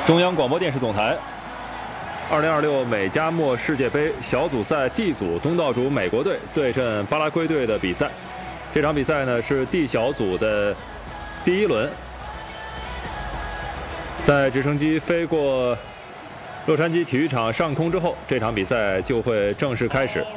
中央广播电视总台，2026美加墨世界杯小组赛 D 组东道主美国队对阵巴拉圭队的比赛。这场比赛呢是 D 小组的第一轮。在直升机飞过洛杉矶体育场上空之后，这场比赛就会正式开始。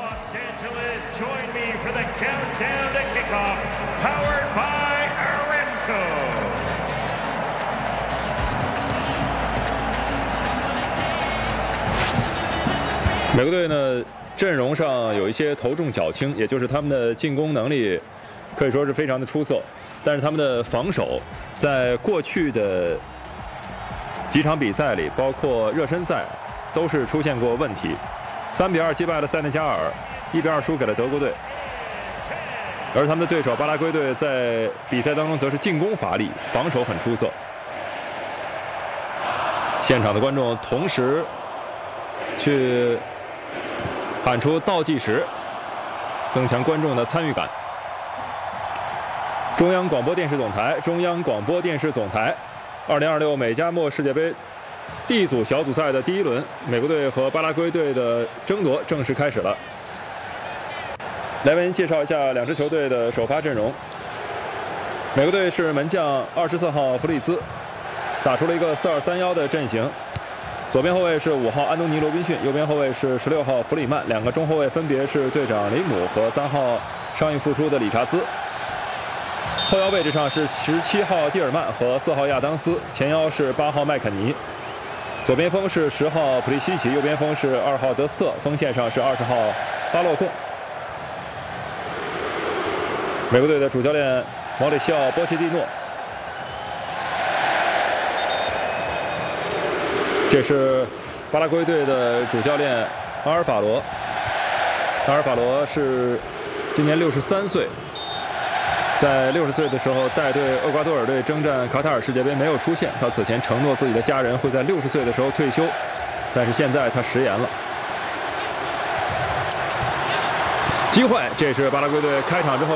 美国队呢，阵容上有一些头重脚轻，也就是他们的进攻能力可以说是非常的出色，但是他们的防守在过去的几场比赛里，包括热身赛，都是出现过问题。3-2击败了塞内加尔，1-2输给了德国队。而他们的对手巴拉圭队在比赛当中则是进攻乏力，防守很出色。现场的观众同时去喊出倒计时，增强观众的参与感。中央广播电视总台，2026美加墨世界杯 D 组小组赛的第一轮，美国队和巴拉圭队的争夺正式开始了。来为您介绍一下两支球队的首发阵容。美国队是门将24号弗里兹，打出了一个4-2-3-1的阵型。左边后卫是5号安东尼·罗宾逊，右边后卫是16号弗里曼，两个中后卫分别是队长雷姆和3号伤愈复出的理查兹。后腰位置上是17号蒂尔曼和4号亚当斯，前腰是8号麦肯尼，左边锋是10号普利西奇，右边锋是2号德斯特，锋线上是20号巴洛贡。美国队的主教练毛里西奥·波切蒂诺。这是巴拉圭队的主教练阿尔法罗。阿尔法罗是今年63岁，在60岁的时候带队厄瓜多尔队征战卡塔尔世界杯没有出现。他此前承诺自己的家人会在60岁的时候退休，但是现在他食言了。机会，这是巴拉圭队开场之后